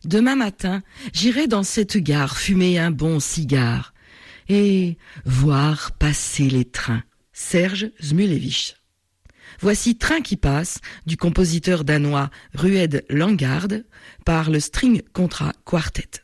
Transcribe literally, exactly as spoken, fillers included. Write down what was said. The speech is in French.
Demain matin, j'irai dans cette gare fumer un bon cigare et voir passer les trains. Serge Zmulewicz. Voici Train qui passe du compositeur danois Rued Langgaard par le String Contra Quartet.